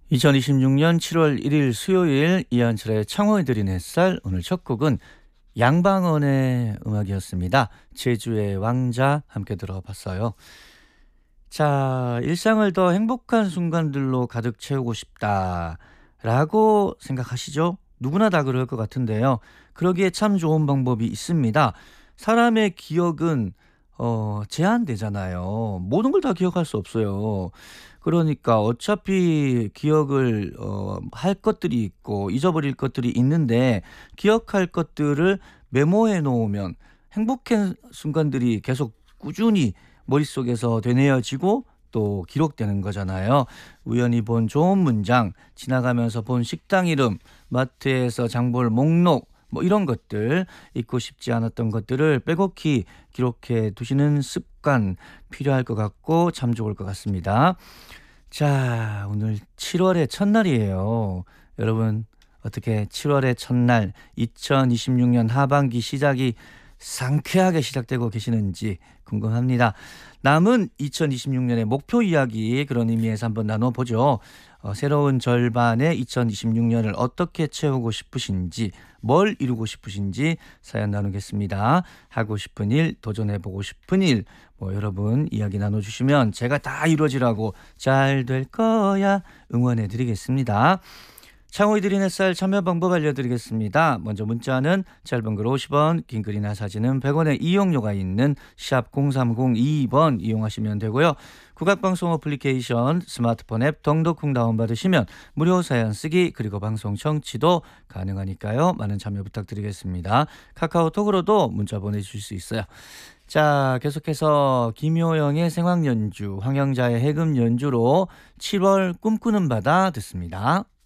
2026년 7월 1일 수요일 이한철의 창호에 드린 햇살, 오늘 첫 곡은 양방언의 음악이었습니다. 제주의 왕자 함께 들어봤어요. 자, 일상을 더 행복한 순간들로 가득 채우고 싶다라고 생각하시죠? 누구나 다 그럴 것 같은데요. 그러기에 참 좋은 방법이 있습니다. 사람의 기억은 제한되잖아요. 모든 걸 다 기억할 수 없어요. 그러니까 어차피 기억을 할 것들이 있고 잊어버릴 것들이 있는데, 기억할 것들을 메모해 놓으면 행복한 순간들이 계속 꾸준히 머릿속에서 되뇌어지고 또 기록되는 거잖아요. 우연히 본 좋은 문장, 지나가면서 본 식당 이름, 마트에서 장볼 목록, 뭐 이런 것들, 잊고 싶지 않았던 것들을 빼곡히 기록해 두시는 습관 필요할 것 같고 참 좋을 것 같습니다. 자, 오늘 7월의 첫날이에요. 여러분, 어떻게 7월의 첫날 2026년 하반기 시작이 상쾌하게 시작되고 계시는지 궁금합니다. 남은 2026년의 목표 이야기, 그런 의미에서 한번 나눠보죠. 새로운 절반의 2026년을 어떻게 채우고 싶으신지, 뭘 이루고 싶으신지 사연 나누겠습니다. 하고 싶은 일, 도전해보고 싶은 일, 여러분 이야기 나눠주시면 제가 다 이루어지라고 잘 될 거야 응원해드리겠습니다. 창호이 드린 햇살 참여 방법 알려드리겠습니다. 먼저 문자는 짧은 글 50원, 긴 글이나 사진은 100원의 이용료가 있는 샵 0302번 이용하시면 되고요. 국악방송 어플리케이션 스마트폰 앱 동독콩 다운받으시면 무료 사연 쓰기, 그리고 방송 청취도 가능하니까요. 많은 참여 부탁드리겠습니다. 카카오톡으로도 문자 보내주실 수 있어요. 자, 계속해서 김효영의 생황연주, 황영자의 해금 연주로 7월 꿈꾸는 바다 듣습니다.